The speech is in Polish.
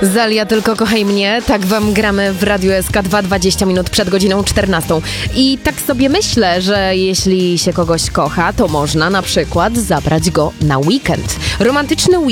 Zalia, tylko kochaj mnie. Tak wam gramy w Radiu SK2 20 minut przed godziną 14. I tak sobie myślę, że jeśli się kogoś kocha, to można na przykład zabrać go na weekend. Romantyczny